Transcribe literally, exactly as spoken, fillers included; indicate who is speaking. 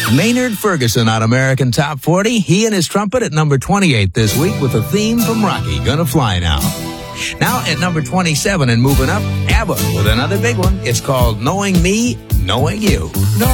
Speaker 1: Maynard Ferguson on American Top forty. He and his trumpet at number twenty-eight this week with a theme from Rocky, Gonna Fly Now. Now at number twenty-seven and moving up, ABBA with another big one. It's called Knowing Me, Knowing You.